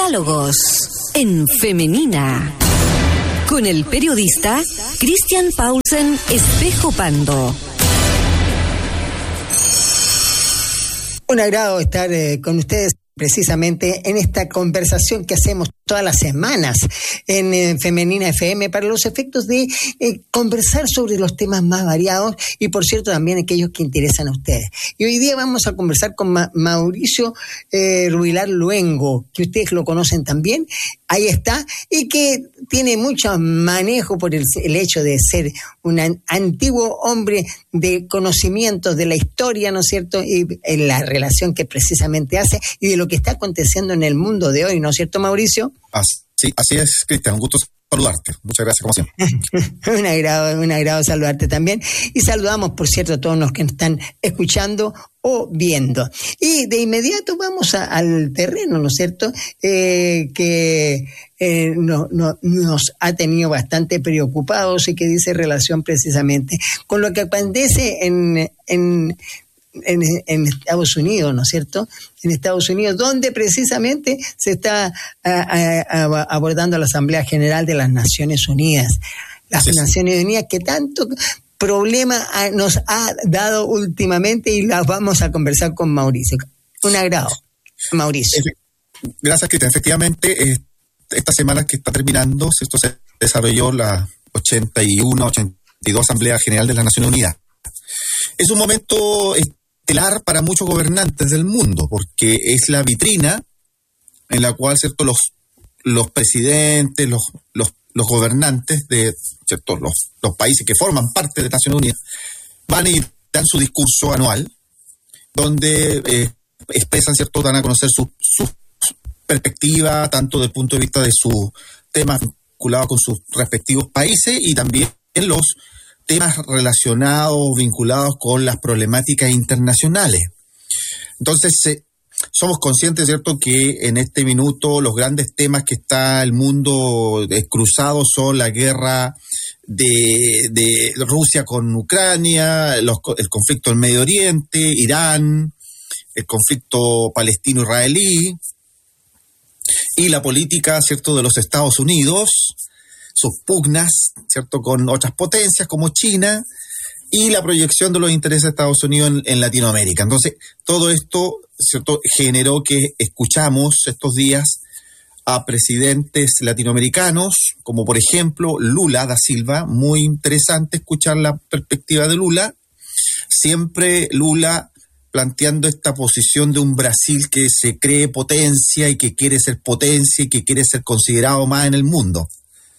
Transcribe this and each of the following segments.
Diálogos en Femenina con el periodista Christian Paulsen Espejo Pando. Un agrado estar con ustedes precisamente en esta conversación que hacemos todas las semanas en Femenina FM para los efectos de conversar sobre los temas más variados y, por cierto, también aquellos que interesan a ustedes. Y hoy día vamos a conversar con Mauricio Rubilar Luengo, que ustedes lo conocen también, ahí está, y que tiene mucho manejo por el hecho de ser un antiguo hombre de conocimientos de la historia, ¿no es cierto?, y en la relación que precisamente hace y de lo que está aconteciendo en el mundo de hoy, ¿no es cierto, Mauricio? Sí, así es, Cristian, un gusto saludarte. Muchas gracias, como siempre. Un agrado saludarte también. Y saludamos, por cierto, a todos los que están escuchando o viendo. Y de inmediato vamos al terreno, ¿no es cierto?, que nos ha tenido bastante preocupados y que dice relación precisamente con lo que acontece en Estados Unidos, ¿no es cierto? En Estados Unidos, donde precisamente se está abordando la Asamblea General de las Naciones Unidas. Las Naciones Unidas que tanto problema nos ha dado últimamente, y las vamos a conversar con Mauricio. Un agrado, Mauricio. Gracias, Cristian. Efectivamente, esta semana que está terminando, esto se desarrolló la 82 Asamblea General de las Naciones Unidas. Es un momento estelar para muchos gobernantes del mundo, porque es la vitrina en la cual, ¿cierto?, los presidentes, los gobernantes de, ¿cierto?, los países que forman parte de Naciones Unidas van a ir a su discurso anual, donde expresan, ¿cierto?, dan a conocer su perspectiva, tanto desde el punto de vista de sus temas vinculados con sus respectivos países y también en los temas relacionados, vinculados con las problemáticas internacionales. Entonces, somos conscientes, ¿cierto?, que en este minuto los grandes temas que está el mundo cruzado son la guerra de Rusia con Ucrania, el conflicto en Medio Oriente, Irán, el conflicto palestino-israelí y la política, ¿cierto?, de los Estados Unidos, sus pugnas, ¿cierto?, con otras potencias como China y la proyección de los intereses de Estados Unidos en Latinoamérica. Entonces, todo esto, ¿cierto?, generó que escuchamos estos días a presidentes latinoamericanos, como por ejemplo Lula da Silva. Muy interesante escuchar la perspectiva de Lula. Siempre Lula planteando esta posición de un Brasil que se cree potencia y que quiere ser potencia y que quiere ser considerado más en el mundo.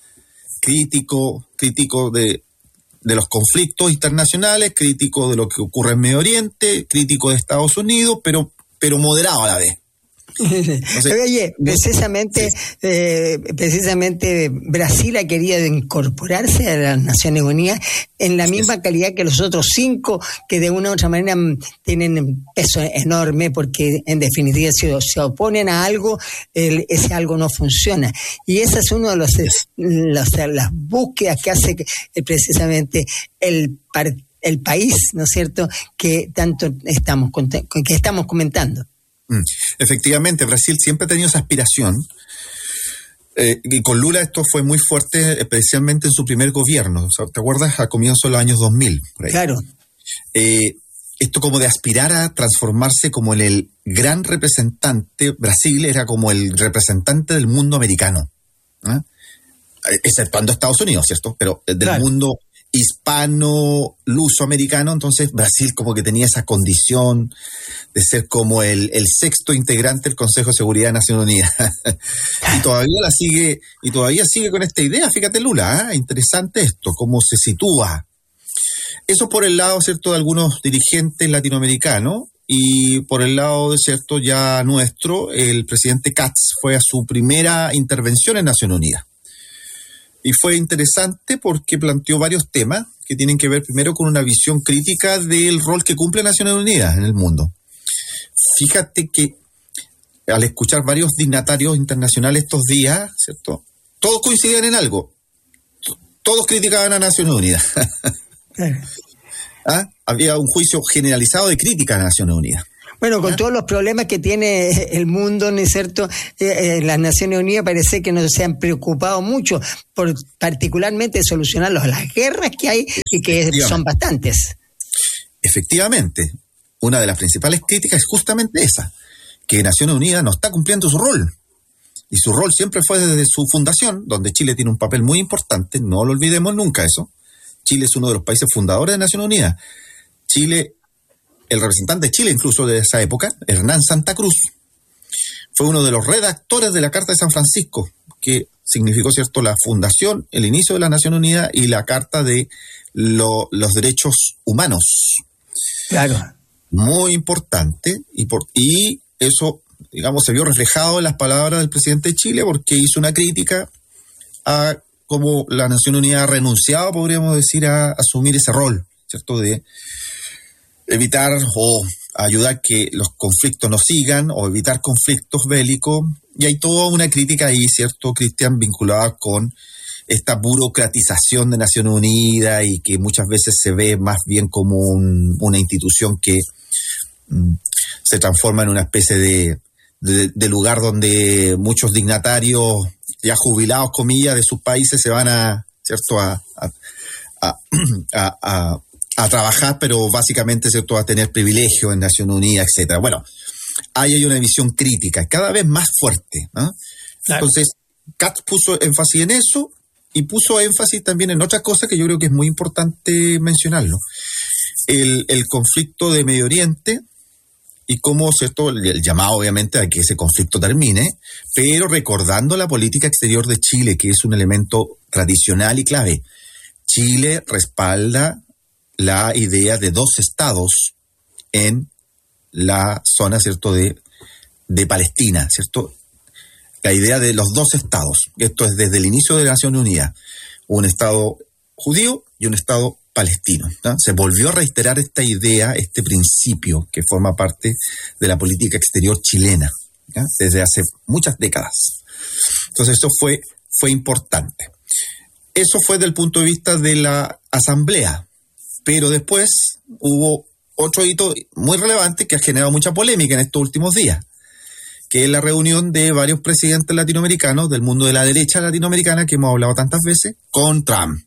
Crítico de los conflictos internacionales, crítico de lo que ocurre en Medio Oriente, crítico de Estados Unidos, pero moderado a la vez. Entonces, oye, precisamente Brasil ha querido incorporarse a las Naciones Unidas en la misma calidad que los otros 5, que de una u otra manera tienen peso enorme, porque en definitiva si se oponen a algo, ese algo no funciona. Y esa es una de las búsquedas que hace precisamente el país, ¿no es cierto?, que tanto estamos comentando. Efectivamente, Brasil siempre ha tenido esa aspiración, y con Lula esto fue muy fuerte, especialmente en su primer gobierno. O sea, ¿te acuerdas? A comienzos de los años 2000. Por ahí. Claro. Esto como de aspirar a transformarse como en el gran representante. Brasil era como el representante del mundo americano, ¿eh? Exceptuando Estados Unidos, ¿cierto? Pero del mundo hispano, luso-americano. Entonces Brasil como que tenía esa condición de ser como el sexto integrante del Consejo de Seguridad de Naciones Unidas. y todavía sigue con esta idea. Fíjate, Lula, interesante esto, cómo se sitúa. Eso por el lado, ¿cierto?, de algunos dirigentes latinoamericanos, y por el lado, ¿cierto?, ya nuestro, el presidente Katz fue a su primera intervención en Naciones Unidas. Y fue interesante porque planteó varios temas que tienen que ver primero con una visión crítica del rol que cumple Naciones Unidas en el mundo. Fíjate que al escuchar varios dignatarios internacionales estos días, ¿cierto?, todos coincidían en algo. Todos criticaban a Naciones Unidas. Había un juicio generalizado de crítica a Naciones Unidas. Bueno, con todos los problemas que tiene el mundo, ¿no es cierto? Las Naciones Unidas parece que no se han preocupado mucho por particularmente solucionar las guerras que hay y que son bastantes. Efectivamente, una de las principales críticas es justamente esa, que Naciones Unidas no está cumpliendo su rol. Y su rol siempre fue desde su fundación, donde Chile tiene un papel muy importante, no lo olvidemos nunca eso. Chile es uno de los países fundadores de Naciones Unidas. Chile, el representante de Chile incluso de esa época, Hernán Santa Cruz, fue uno de los redactores de la Carta de San Francisco, que significó, ¿cierto?, la fundación, el inicio de la Nación Unida y la Carta de los Derechos Humanos. Claro. Muy importante, y eso, digamos, se vio reflejado en las palabras del presidente de Chile, porque hizo una crítica a cómo la Nación Unida ha renunciado, podríamos decir, a asumir ese rol, ¿cierto?, de evitar o ayudar que los conflictos no sigan o evitar conflictos bélicos. Y hay toda una crítica ahí, ¿cierto, Cristian?, vinculada con esta burocratización de Naciones Unidas y que muchas veces se ve más bien como una institución que se transforma en una especie de lugar donde muchos dignatarios ya jubilados, comillas, de sus países se van ¿cierto?, a trabajar, pero básicamente, ¿cierto?, a tener privilegios en Naciones Unidas, etcétera. Bueno, ahí hay una visión crítica, cada vez más fuerte, ¿no? Claro. Entonces, Katz puso énfasis en eso y puso énfasis también en otra cosa que yo creo que es muy importante mencionarlo. El conflicto de Medio Oriente y cómo, ¿cierto?, el llamado obviamente a que ese conflicto termine, pero recordando la política exterior de Chile, que es un elemento tradicional y clave. Chile respalda la idea de 2 estados en la zona, ¿cierto?, de Palestina, ¿cierto? La idea de los 2 estados. Esto es desde el inicio de la Naciones Unidas. Un estado judío y un estado palestino, ¿no? Se volvió a reiterar esta idea, este principio que forma parte de la política exterior chilena, ¿ya?, desde hace muchas décadas. Entonces esto fue importante. Eso fue desde el punto de vista de la asamblea. Pero después hubo otro hito muy relevante que ha generado mucha polémica en estos últimos días, que es la reunión de varios presidentes latinoamericanos del mundo de la derecha latinoamericana, que hemos hablado tantas veces, con Trump.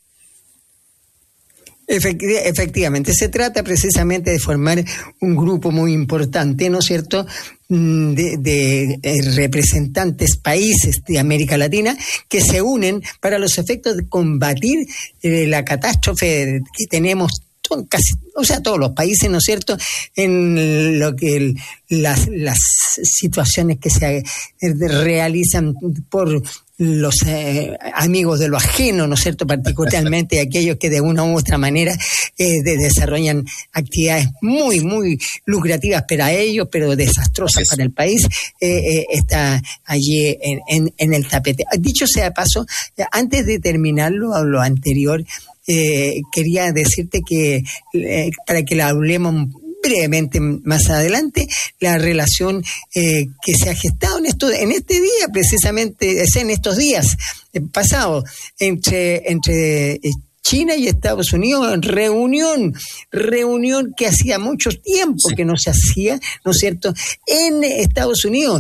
Efectivamente, se trata precisamente de formar un grupo muy importante, ¿no es cierto?, de representantes países de América Latina que se unen para los efectos de combatir la catástrofe que tenemos casi, o sea, todos los países, ¿no es cierto?, en lo que las situaciones que se realizan por los amigos de lo ajeno, ¿no es cierto?, particularmente aquellos que de una u otra manera desarrollan actividades muy, muy lucrativas para ellos, pero desastrosas para el país, está allí en el tapete. Dicho sea de paso, antes de terminar lo anterior, quería decirte que para que la hablemos brevemente más adelante, la relación que se ha gestado en este día, precisamente, en estos días pasados, entre China y Estados Unidos, en reunión que hacía mucho tiempo que no se hacía, ¿no es cierto?, en Estados Unidos.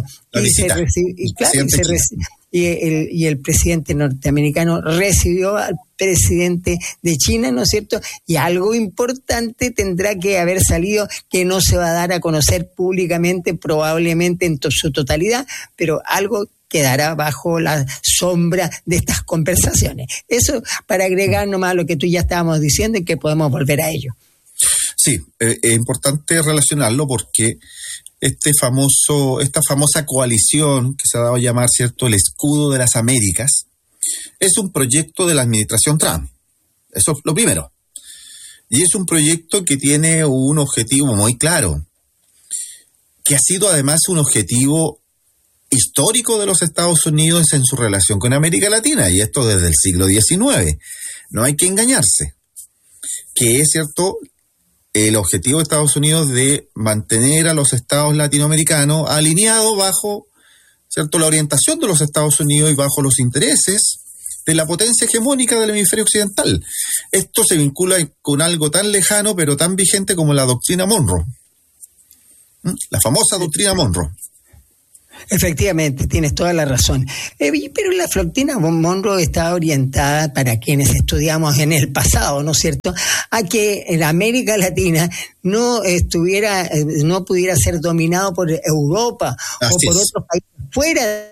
Y el presidente norteamericano recibió al presidente de China, ¿no es cierto? Y algo importante tendrá que haber salido que no se va a dar a conocer públicamente, probablemente en su totalidad, pero algo quedará bajo la sombra de estas conversaciones. Eso para agregar nomás lo que tú ya estábamos diciendo y que podemos volver a ello. Sí, es importante relacionarlo porque esta famosa coalición que se ha dado a llamar, ¿cierto?, el Escudo de las Américas, es un proyecto de la administración Trump. Eso es lo primero. Y es un proyecto que tiene un objetivo muy claro, que ha sido además un objetivo histórico de los Estados Unidos en su relación con América Latina, y esto desde el siglo XIX. No hay que engañarse, que es, ¿cierto?, el objetivo de Estados Unidos de mantener a los estados latinoamericanos alineados bajo, ¿cierto?, la orientación de los Estados Unidos y bajo los intereses de la potencia hegemónica del hemisferio occidental. Esto se vincula con algo tan lejano pero tan vigente como la doctrina Monroe. La famosa doctrina Monroe. Efectivamente, tienes toda la razón. Pero la doctrina Monroe está orientada, para quienes estudiamos en el pasado, ¿no es cierto?, a que en América Latina no pudiera ser dominado por Europa o por otros países fuera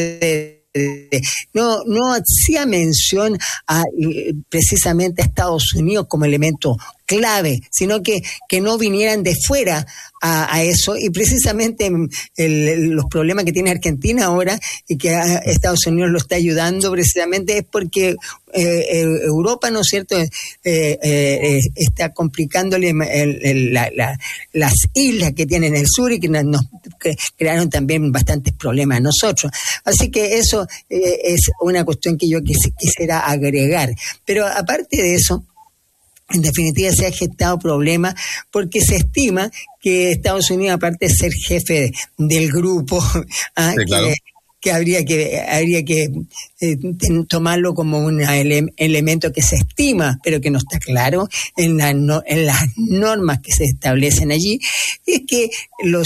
no hacía mención a precisamente a Estados Unidos como elemento clave, sino que no vinieran de fuera a eso, y precisamente los problemas que tiene Argentina ahora y que Estados Unidos lo está ayudando precisamente es porque Europa, ¿no es cierto?, está complicándole las islas que tienen en el sur y que que crearon también bastantes problemas a nosotros. Así que eso es una cuestión que yo quisiera agregar. Pero aparte de eso, en definitiva se ha gestado problemas porque se estima que Estados Unidos, aparte de ser jefe del grupo, sí, claro, que habría que tomarlo como un elemento que se estima, pero que no está claro en las normas que se establecen allí, es que lo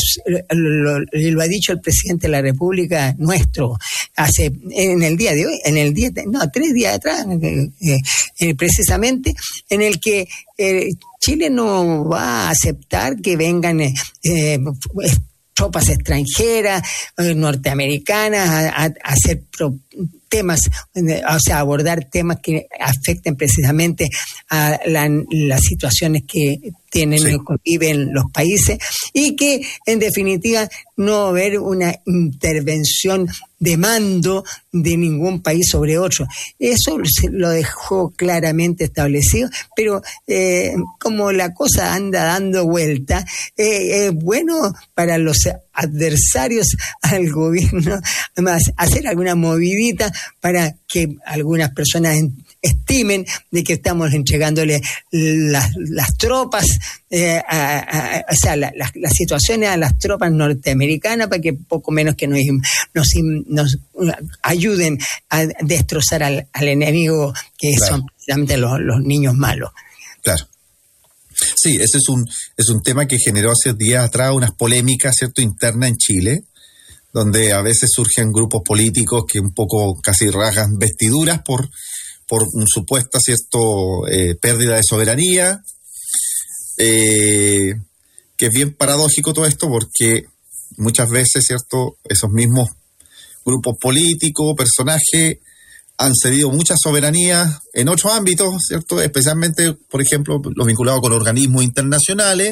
ha dicho el presidente de la República nuestro en el día de hoy, 3 días atrás, precisamente, en el que Chile no va a aceptar que vengan tropas extranjeras, norteamericanas, a hacer temas, o sea, abordar temas que afecten precisamente a las situaciones que viven los países, y que en definitiva no va a haber una intervención de mando de ningún país sobre otro. Eso lo dejó claramente establecido, pero como la cosa anda dando vuelta, es bueno para los adversarios al gobierno además hacer alguna movidita para que algunas personas estimen de que estamos entregándole las tropas, o sea, las situaciones a las tropas norteamericanas, para que poco menos que nos ayuden a destrozar al enemigo, que claro, son precisamente los niños malos. Claro. Sí, ese es un tema que generó hace días atrás unas polémicas, ¿cierto?, internas en Chile, donde a veces surgen grupos políticos que un poco casi rasgan vestiduras por un supuesta, ¿cierto?, pérdida de soberanía, que es bien paradójico todo esto, porque muchas veces, ¿cierto?, esos mismos grupos políticos, personajes, han cedido mucha soberanía en otros ámbitos, ¿cierto?, especialmente, por ejemplo, los vinculados con organismos internacionales,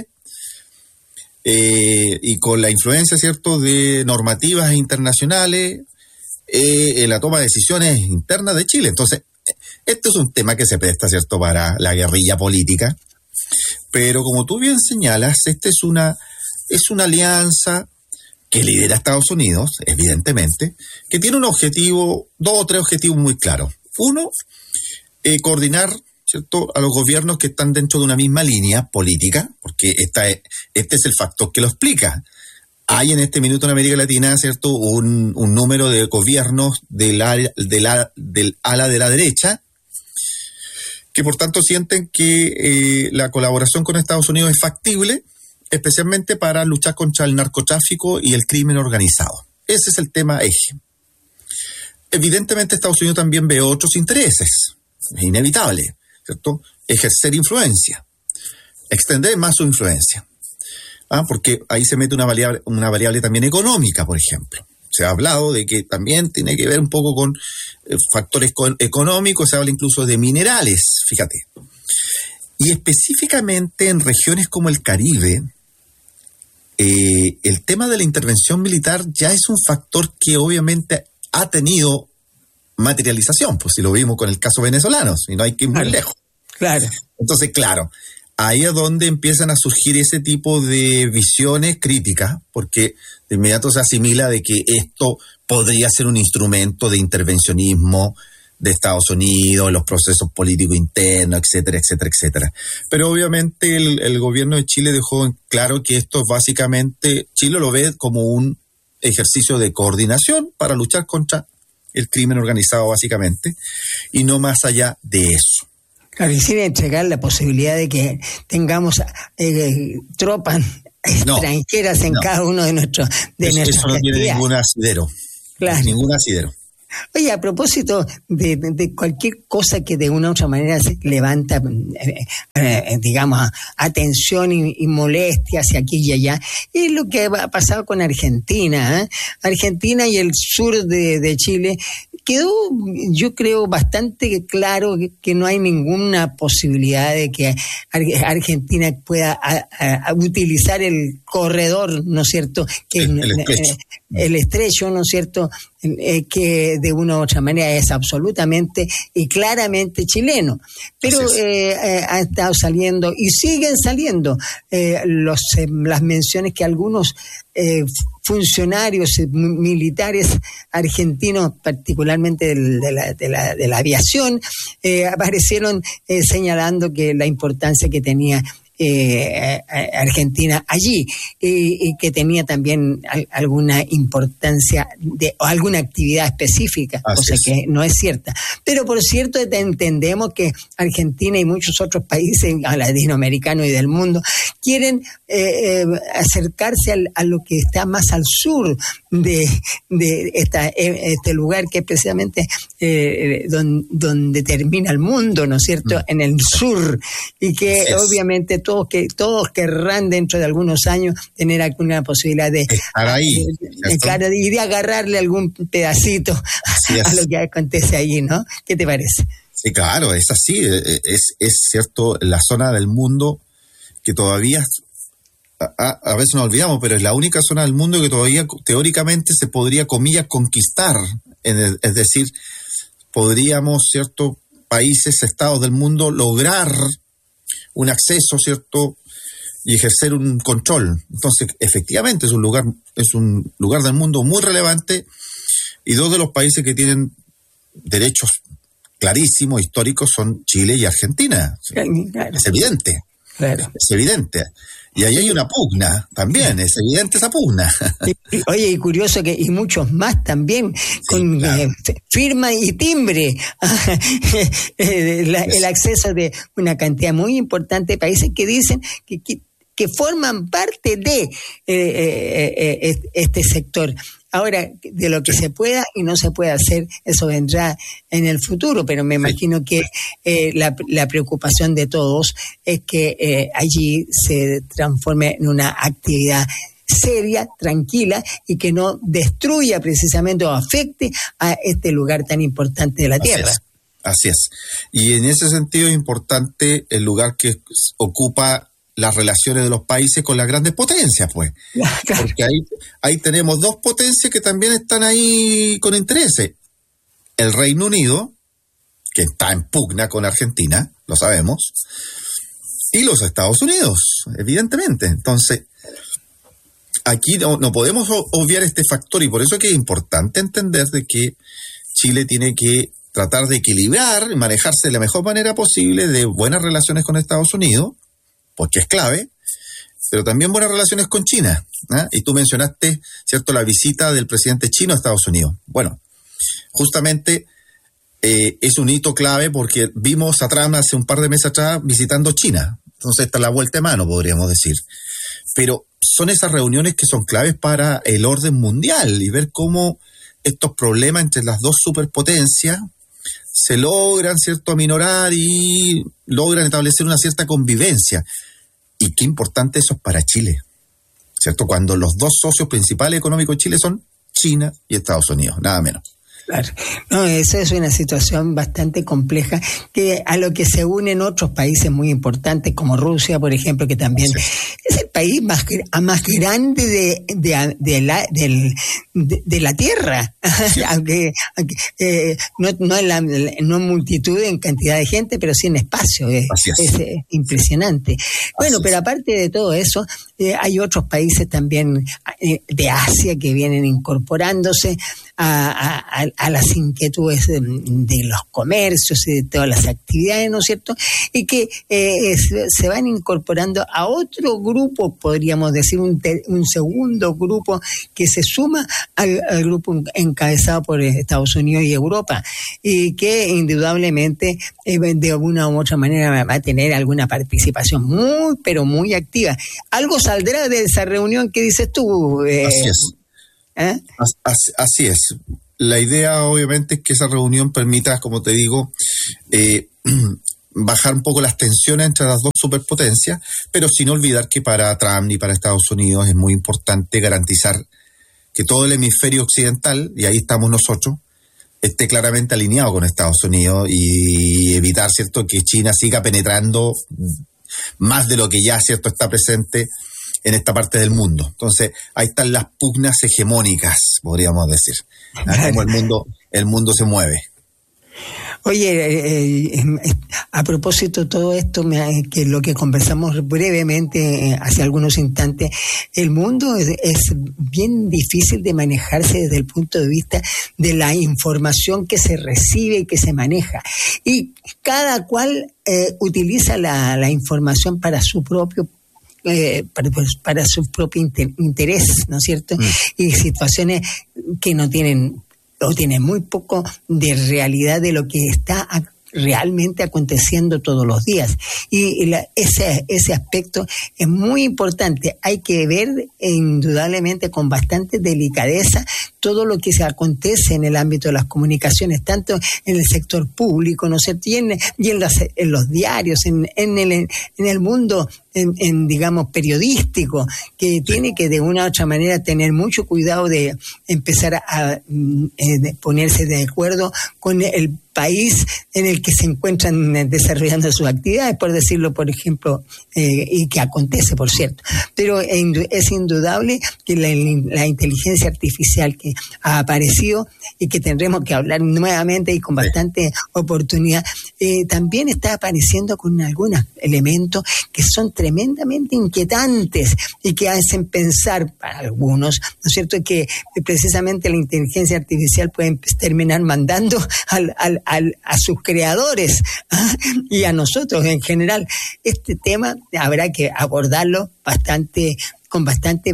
y con la influencia, ¿cierto?, de normativas internacionales en la toma de decisiones internas de Chile. Entonces, este es un tema que se presta, ¿cierto?, para la guerrilla política, pero como tú bien señalas, esta es una alianza que lidera Estados Unidos, evidentemente, que tiene un objetivo, 2 o 3 objetivos muy claros. Uno, coordinar, ¿cierto?, a los gobiernos que están dentro de una misma línea política, porque este es el factor que lo explica. Hay en este minuto en América Latina, ¿cierto?, un número de gobiernos del ala de la derecha, que por tanto sienten que la colaboración con Estados Unidos es factible, especialmente para luchar contra el narcotráfico y el crimen organizado. Ese es el tema eje. Evidentemente Estados Unidos también ve otros intereses, es inevitable, ¿cierto?, ejercer influencia, extender más su influencia. Porque ahí se mete una variable también económica, por ejemplo. Se ha hablado de que también tiene que ver un poco con factores económicos, se habla incluso de minerales, fíjate. Y específicamente en regiones como el Caribe, el tema de la intervención militar ya es un factor que obviamente ha tenido materialización, pues si lo vimos con el caso venezolano, y no hay que ir muy lejos. Claro. Entonces, claro, ahí es donde empiezan a surgir ese tipo de visiones críticas, porque de inmediato se asimila de que esto podría ser un instrumento de intervencionismo de Estados Unidos, los procesos políticos internos, etcétera, etcétera, etcétera. Pero obviamente el gobierno de Chile dejó en claro que esto básicamente, Chile lo ve como un ejercicio de coordinación para luchar contra el crimen organizado básicamente, y no más allá de eso. Claro, y sin entregar la posibilidad de que tengamos tropas extranjeras en cada uno de nuestros nuestras eso no tiene ningún asidero. Claro. Ningún asidero. Oye, a propósito de cualquier cosa que de una u otra manera se levanta, digamos, atención y molestia hacia aquí y allá, es lo que ha pasado con Argentina. Argentina y el sur de Chile. Quedó, yo creo, bastante claro que no hay ninguna posibilidad de que Argentina pueda utilizar el corredor, ¿no es cierto? Que el estrecho, ¿no es cierto? Que de una u otra manera es absolutamente y claramente chileno. Pero ha estado saliendo y siguen saliendo las menciones que algunos funcionarios militares argentinos, particularmente de la aviación, aparecieron señalando que la importancia que tenía Argentina allí y que tenía también alguna importancia o alguna actividad específica, cosa que no es cierta. Pero por cierto, entendemos que Argentina y muchos otros países latinoamericanos y del mundo quieren acercarse a lo que está más al sur de este lugar, que es precisamente donde termina el mundo, ¿no es cierto?, en el sur, y que obviamente todos querrán dentro de algunos años tener alguna posibilidad de estar ahí, y de agarrarle algún pedacito a lo que acontece allí, ¿no? ¿Qué te parece? Sí, claro, es así, es cierto, la zona del mundo que todavía, a veces nos olvidamos, pero es la única zona del mundo que todavía teóricamente se podría, comillas, conquistar, es decir, podríamos, cierto, países, estados del mundo lograr un acceso, ¿cierto?, y ejercer un control. Entonces, efectivamente, es un lugar del mundo muy relevante, y dos de los países que tienen derechos clarísimos, históricos, son Chile y Argentina. Claro. Es evidente. Claro. Es evidente. Y ahí hay una pugna también, es evidente esa pugna. Oye, y curioso que, y muchos más también, con claro, firma y timbre, el acceso de una cantidad muy importante de países que dicen que forman parte de este sector. Ahora, de lo que se pueda y no se pueda hacer, eso vendrá en el futuro, pero me imagino que la preocupación de todos es que allí se transforme en una actividad seria, tranquila, y que no destruya precisamente o afecte a este lugar tan importante de la Tierra. Así es. Y en ese sentido es importante el lugar que ocupa las relaciones de los países con las grandes potencias, pues. Claro. Porque ahí tenemos dos potencias que también están ahí con intereses. El Reino Unido, que está en pugna con Argentina, lo sabemos, y los Estados Unidos, evidentemente. Entonces, aquí no podemos obviar este factor, y por eso es que es importante entender de que Chile tiene que tratar de equilibrar y manejarse de la mejor manera posible, de buenas relaciones con Estados Unidos, porque es clave, pero también buenas relaciones con China, ¿eh? Y tú mencionaste, ¿cierto?, la visita del presidente chino a Estados Unidos. Bueno, justamente es un hito clave porque vimos a Trump hace un par de meses atrás visitando China. Entonces está la vuelta de mano, podríamos decir. Pero son esas reuniones que son claves para el orden mundial y ver cómo estos problemas entre las dos superpotencias se logran, ¿cierto?, aminorar y logran establecer una cierta convivencia. Y qué importante eso es para Chile, ¿cierto? Cuando los dos socios principales económicos de Chile son China y Estados Unidos, nada menos. Claro. No, esa es una situación bastante compleja que a lo que se unen otros países muy importantes como Rusia, por ejemplo, que también es el país más grande de la Tierra, aunque no en multitud, en cantidad de gente, pero sí en espacio. Es impresionante. Bueno, pero aparte de todo eso, hay otros países también de Asia que vienen incorporándose a las inquietudes de los comercios y de todas las actividades, ¿no es cierto? Y que se van incorporando a otro grupo, podríamos decir, un segundo grupo que se suma al grupo encabezado por Estados Unidos y Europa, y que indudablemente de alguna u otra manera va a tener alguna participación muy, pero muy activa. Algo saldrá de esa reunión que dices tú. Así es. Así es. La idea, obviamente, es que esa reunión permita, como te digo, bajar un poco las tensiones entre las dos superpotencias, pero sin olvidar que para Trump y para Estados Unidos es muy importante garantizar que todo el hemisferio occidental, y ahí estamos nosotros, esté claramente alineado con Estados Unidos y evitar, ¿cierto?, que China siga penetrando más de lo que ya, ¿cierto?, está presente en esta parte del mundo. Entonces, ahí están las pugnas hegemónicas, podríamos decir, como el mundo se mueve. Oye, a propósito de todo esto, que lo que conversamos brevemente hace algunos instantes, el mundo es bien difícil de manejarse desde el punto de vista de la información que se recibe y que se maneja. Y cada cual utiliza la información para su propio para su propio interés, ¿no es cierto? Y situaciones que no tienen o tienen muy poco de realidad de lo que está realmente aconteciendo todos los días. Y ese aspecto es muy importante. Hay que ver indudablemente con bastante delicadeza todo lo que se acontece en el ámbito de las comunicaciones, tanto en el sector público, ¿no sé? Y en los diarios, en el mundo, digamos, periodístico, que tiene que de una u otra manera tener mucho cuidado de empezar a ponerse de acuerdo con el país en el que se encuentran desarrollando sus actividades, por decirlo, por ejemplo, y que acontece, por cierto. Pero es indudable que la inteligencia artificial que ha aparecido y que tendremos que hablar nuevamente y con bastante oportunidad, también está apareciendo con algunos elementos que son tremendamente inquietantes y que hacen pensar para algunos, ¿no es cierto?, que precisamente la inteligencia artificial puede terminar mandando a sus creadores, y a nosotros en general. Este tema habrá que abordarlo con bastante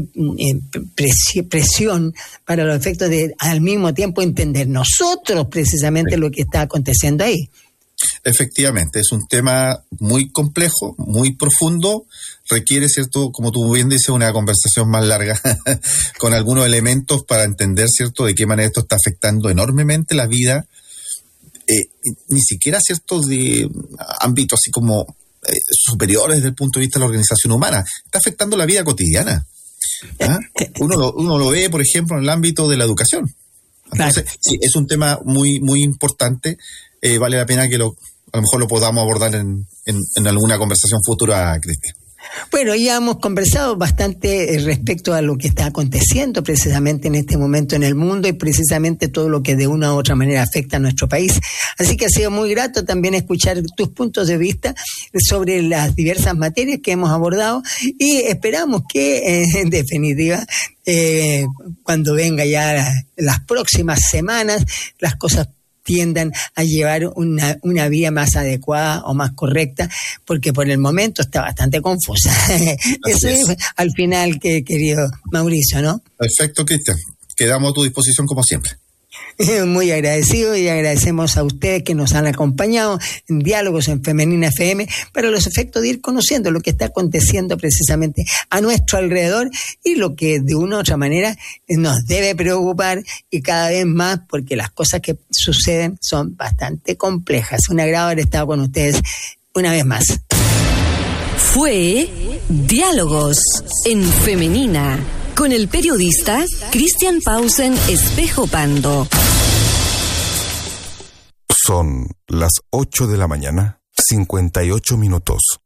presión para los efectos de al mismo tiempo entender nosotros precisamente lo que está aconteciendo ahí. Efectivamente, es un tema muy complejo, muy profundo, requiere, ¿cierto?, como tú bien dices, una conversación más larga con algunos elementos para entender, ¿cierto?, de qué manera esto está afectando enormemente la vida, ni siquiera, ¿cierto?, de ámbitos así como superiores desde el punto de vista de la organización humana, está afectando la vida cotidiana. Uno lo ve, por ejemplo, en el ámbito de la educación. Entonces, sí, es un tema muy, muy importante. Vale la pena que a lo mejor lo podamos abordar en alguna conversación futura, Cristian. Bueno, ya hemos conversado bastante respecto a lo que está aconteciendo precisamente en este momento en el mundo y precisamente todo lo que de una u otra manera afecta a nuestro país. Así que ha sido muy grato también escuchar tus puntos de vista sobre las diversas materias que hemos abordado y esperamos que, en definitiva, cuando venga ya las próximas semanas, las cosas tiendan a llevar una vía más adecuada o más correcta, porque por el momento está bastante confusa. Eso es al final, querido Mauricio, ¿no? Perfecto, Cristian. Quedamos a tu disposición como siempre. Muy agradecido, y agradecemos a ustedes que nos han acompañado en Diálogos en Femenina FM para los efectos de ir conociendo lo que está aconteciendo precisamente a nuestro alrededor y lo que de una u otra manera nos debe preocupar, y cada vez más porque las cosas que suceden son bastante complejas. Un agrado haber estado con ustedes una vez más. Fue Diálogos en Femenina con el periodista Christian Paulsen Espejo Pando. Son las 8 de la mañana, 58 minutos.